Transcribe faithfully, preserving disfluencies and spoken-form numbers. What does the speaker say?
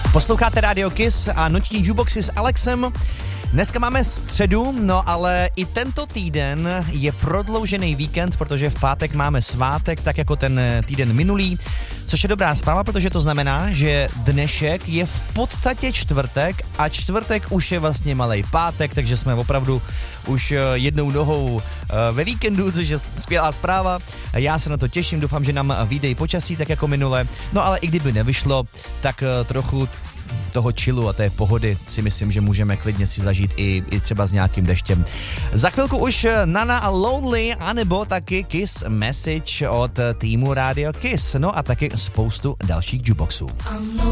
Posloucháte Radio Kiss a noční jukeboxy s Alexem. Dneska máme středu, no ale i tento týden je prodloužený víkend, protože v pátek máme svátek, tak jako ten týden minulý, což je dobrá zpráva, protože to znamená, že dnešek je v podstatě čtvrtek a čtvrtek už je vlastně malej pátek, takže jsme opravdu už jednou nohou ve víkendu, což je skvělá zpráva. Já se na to těším, doufám, že nám vyjde i počasí, tak jako minule. No ale i kdyby nevyšlo, tak trochu toho chillu a té pohody si myslím, že můžeme klidně si zažít i, i třeba s nějakým deštěm. Za chvilku už Nana a Lonely, anebo taky Kiss Message od týmu Radio Kiss. No a taky spoustu dalších jukeboxů.